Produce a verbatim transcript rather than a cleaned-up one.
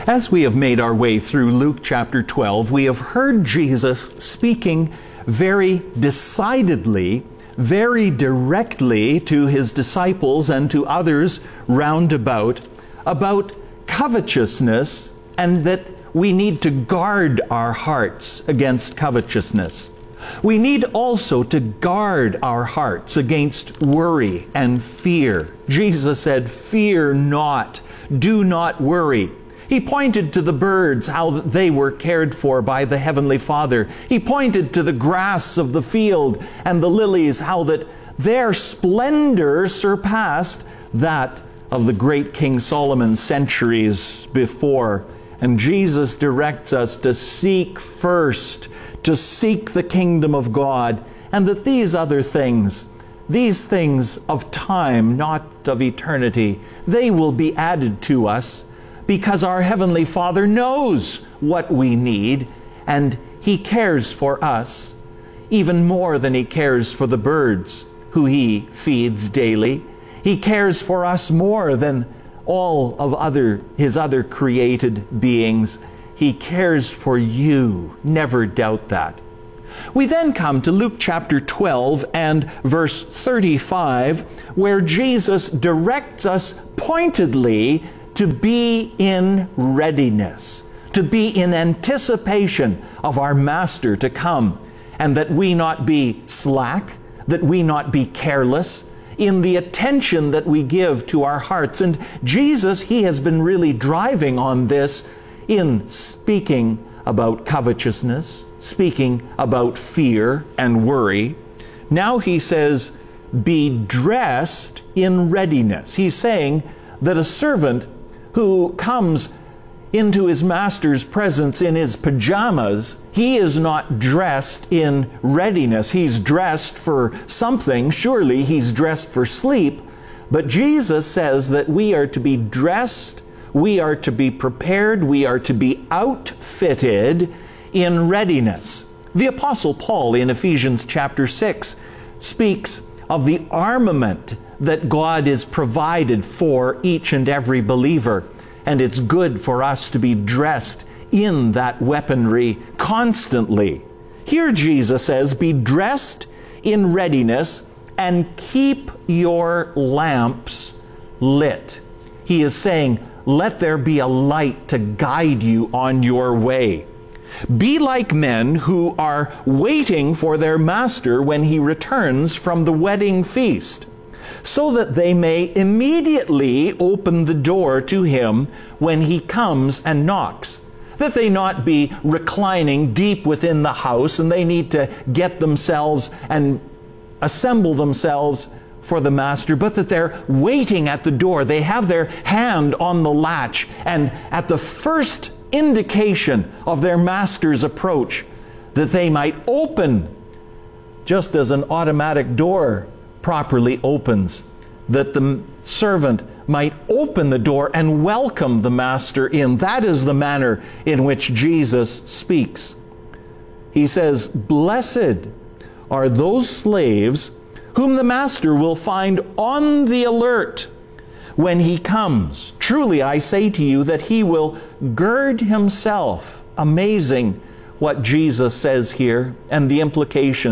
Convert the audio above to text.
As we have made our way through Luke chapter twelve, we have heard Jesus speaking very decidedly, very directly to his disciples and to others round about, about covetousness, and that we need to guard our hearts against covetousness. We need also to guard our hearts against worry and fear. Jesus said, "Fear not, do not worry." He pointed to the birds, how they were cared for by the Heavenly Father. He pointed to the grass of the field and the lilies, how that their splendor surpassed that of the great King Solomon centuries before. And Jesus directs us to seek first, to seek the kingdom of God, and that these other things, these things of time, not of eternity, they will be added to us, because our Heavenly Father knows what we need, and He cares for us even more than He cares for the birds who He feeds daily. He cares for us more than all of other His other created beings. He cares for you. Never doubt that. We then come to Luke chapter twelve and verse thirty-five, where Jesus directs us pointedly to be in readiness, to be in anticipation of our Master to come, and that we not be slack, that we not be careless in the attention that we give to our hearts. And Jesus, He has been really driving on this in speaking about covetousness, speaking about fear and worry. Now He says, be dressed in readiness. He's saying that a servant who comes into his master's presence in his pajamas, he is not dressed in readiness. He's dressed for something. Surely he's dressed for sleep. But Jesus says that we are to be dressed, we are to be prepared, we are to be outfitted in readiness. The Apostle Paul in Ephesians chapter six speaks of the armament that God is provided for each and every believer. And it's good for us to be dressed in that weaponry constantly. Here Jesus says, be dressed in readiness and keep your lamps lit. He is saying, let there be a light to guide you on your way. Be like men who are waiting for their master when he returns from the wedding feast, so that they may immediately open the door to him when he comes and knocks. That they not be reclining deep within the house, and they need to get themselves and assemble themselves for the master, but that they're waiting at the door. They have their hand on the latch, and at the first indication of their master's approach, that they might open, just as an automatic door properly opens, that the servant might open the door and welcome the master in. That is the manner in which Jesus speaks. He says, blessed are those slaves whom the master will find on the alert when he comes. Truly I say to you that he will gird himself. Amazing what Jesus says here and the implication